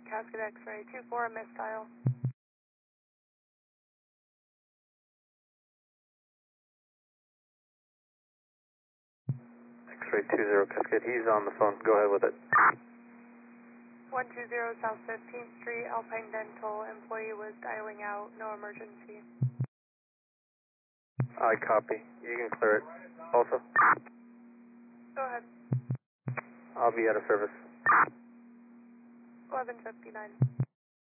Cascade X-ray 24, misdial. X-ray 20 Cascade, he's on the phone, go ahead with it. 120 South 15th Street, Alpine Dental, employee was dialing out, no emergency. I copy, you can clear it. Also, Go ahead. I'll be out of service. 11:59.